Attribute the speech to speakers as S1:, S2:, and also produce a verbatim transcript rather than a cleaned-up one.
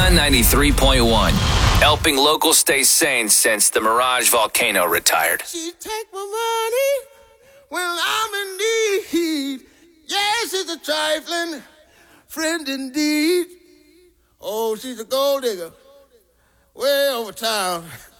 S1: Sun ninety-three point one. Helping locals stay sane since the Mirage volcano retired.
S2: She take my money when I'm in need. Yes, it's a trifling friend indeed. Oh, she's a gold digger way over town.